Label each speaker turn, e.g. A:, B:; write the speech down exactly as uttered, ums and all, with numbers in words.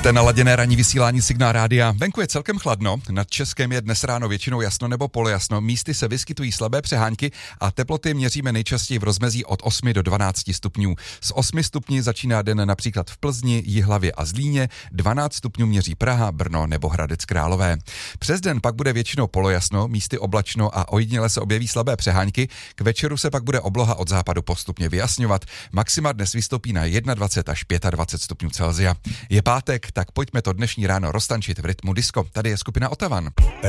A: Máte naladěné ranní vysílání Signál rádia. Venku je celkem chladno, nad Českem je dnes ráno většinou jasno nebo polojasno, místy se vyskytují slabé přehánky a teploty měříme nejčastěji v rozmezí od osmi do dvanácti stupňů. Z osmi stupňů začíná den například v Plzni, Jihlavě a Zlíně, dvanáct stupňů měří Praha, Brno nebo Hradec Králové. Přes den pak bude většinou polojasno, místy oblačno a ojediněle se objeví slabé přehánky, k večeru se pak bude obloha od západu postupně vyjasňovat. Maxima dnes vystoupí na dvacet jedna až dvacet pět stupňů Celsia. Je pátek, tak pojďme to dnešní ráno roztančit v rytmu disco. Tady je skupina Otavan.